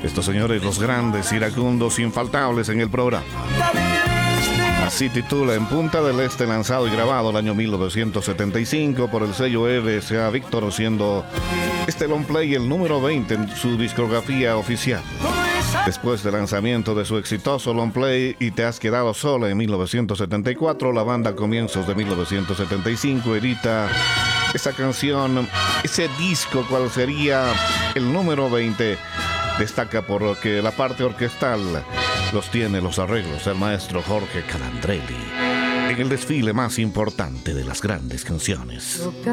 Estos señores, los grandes iracundos infaltables en el programa. Así titula En Punta del Este, lanzado y grabado el año 1975 por el sello RCA Víctor, siendo este long play el número 20 en su discografía oficial. Después del lanzamiento de su exitoso long play Y te has quedado sola en 1974, la banda a comienzos de 1975 edita esa canción, ese disco, cual sería el número 20. Destaca por que la parte orquestal los tiene los arreglos del maestro Jorge Calandrelli en el desfile más importante de las grandes canciones.